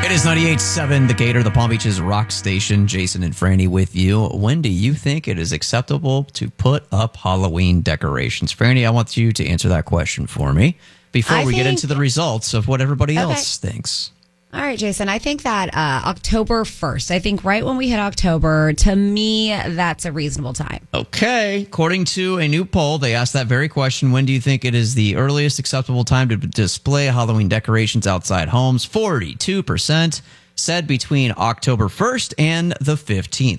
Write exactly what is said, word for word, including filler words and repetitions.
It is ninety-eight point seven The Gator, the Palm Beaches rock station. Jason and Franny with you. When do you think it is acceptable to put up Halloween decorations? Franny, I want you to answer that question for me before I we get think- into the results of what everybody Okay. else thinks. All right, Jason, I think that uh, October first, I think right when we hit October, to me, that's a reasonable time. Okay. According to a new poll, they asked that very question. When do you think it is the earliest acceptable time to display Halloween decorations outside homes? forty-two percent said between October first and the fifteenth.